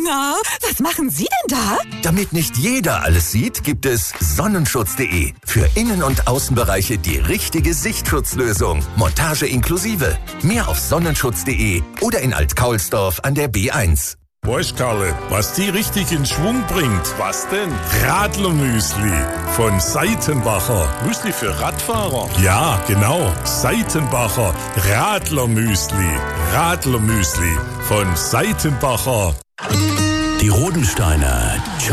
Na, was machen Sie denn da? Damit nicht jeder alles sieht, gibt es Sonnenschutz.de. Für Innen- und Außenbereiche die richtige Sichtschutzlösung. Montage inklusive. Mehr auf Sonnenschutz.de oder in Alt-Kaulsdorf an der B1. Weißt, Karle, was die richtig in Schwung bringt? Was denn? Radlermüsli von Seitenbacher. Müsli für Radfahrer? Ja, genau. Seitenbacher Radlermüsli. Radlermüsli von Seitenbacher. Die Rodensteiner